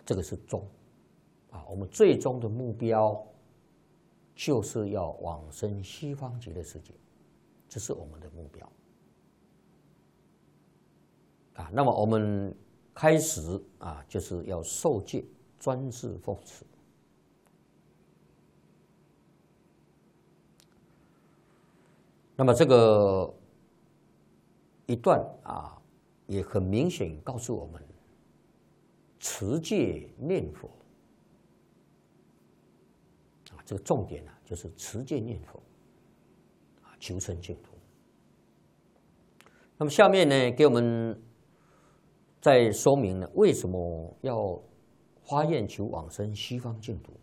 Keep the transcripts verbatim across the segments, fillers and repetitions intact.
这个是终啊，我们最终的目标就是要往生西方极乐世界，这是我们的目标啊。那么我们开始啊，就是要受戒，专志奉持。那么这个一段啊，也很明显告诉我们，持戒念佛啊，这个重点啊，就是持戒念佛啊，求生净土。那么下面呢，给我们再说明了为什么要发愿求往生西方净土。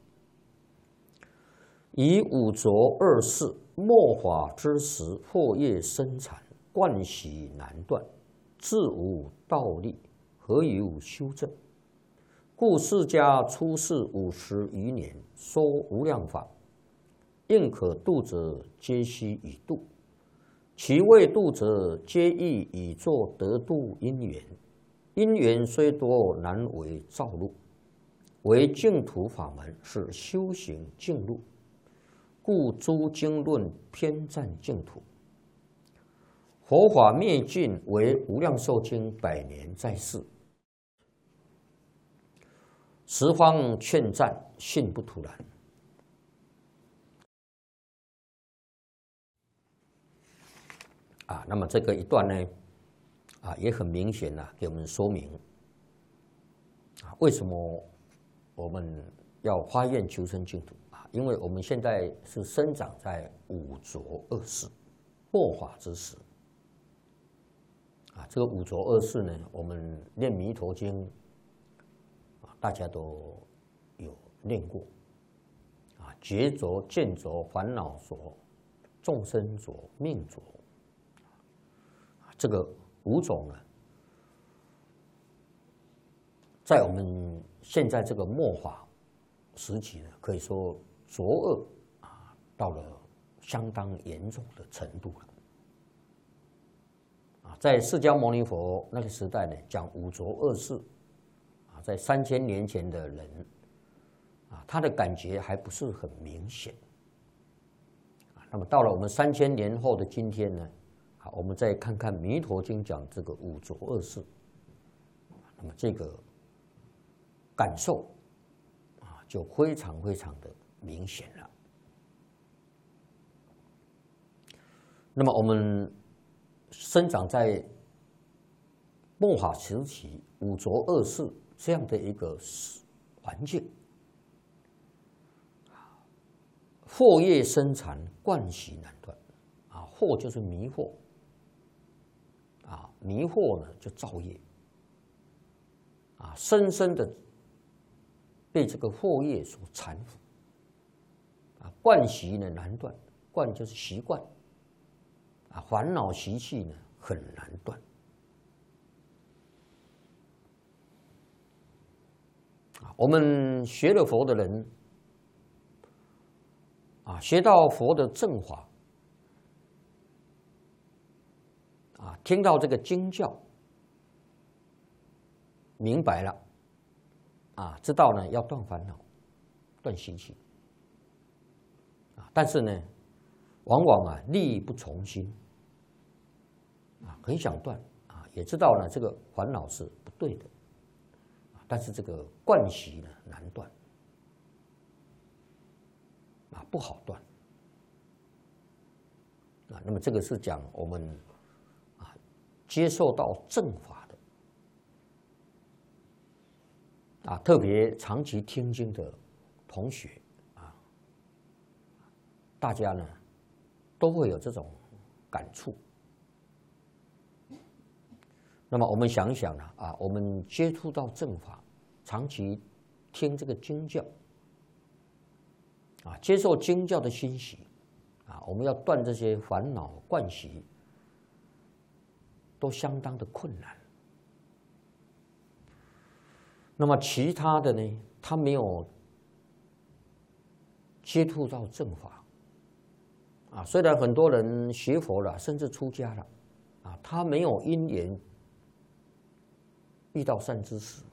以五浊恶世末法之时，惑业生产，惯习难断，自无道力，何有修正？故释迦出世五十余年，说无量法，应可度者，皆悉以度；其未度者，皆亦以作得度因缘。因缘虽多，难为造路。为净土法门，是修行净路。故诸经论偏赞净土。佛法灭尽为无量寿经百年在世，十方劝赞，信不突然。啊，那么这个一段呢，啊也很明显啊，给我们说明啊为什么我们要发愿求生净土。因为我们现在是生长在五浊恶世末法之时啊，这个五浊恶世呢，我们念弥陀经啊，大家都有念过啊，觉浊、见浊、烦恼浊、众生浊、命浊，这个五种呢，在我们现在这个末法时期呢，可以说浊恶啊，到了相当严重的程度了。啊，在释迦牟尼佛那个时代呢，讲五浊恶世啊，在三千年前的人啊，他的感觉还不是很明显。啊，那么到了我们三千年后的今天呢，啊，我们再看看弥陀经讲这个五浊恶世，那么这个感受啊，就非常非常的明显了。那么我们生长在末法时期五浊恶世这样的一个环境，惑业生缠，惯习难断。啊，惑就是迷惑，啊，迷惑呢就造业，啊，深深的被这个惑业所缠缚。啊，惯习呢难断，惯就是习惯，啊，烦恼习气呢很难断。啊，我们学了佛的人，啊，学到佛的正法，啊，听到这个经教，明白了，啊，知道呢要断烦恼，断习气。啊，但是呢，往往啊力不从心，啊，很想断啊，也知道呢这个烦恼是不对的，啊，但是这个惯习呢难断，啊，不好断，啊，那么这个是讲我们啊接受到正法的，啊，特别长期听经的同学。大家呢都会有这种感触。那么我们想一想呢，啊，我们接触到正法，长期听这个经教，啊，接受经教的欣喜，啊，我们要断这些烦恼惯习，都相当的困难。那么其他的呢，他没有接触到正法。啊，虽然很多人学佛了，甚至出家了，啊，他没有因缘遇到善知识，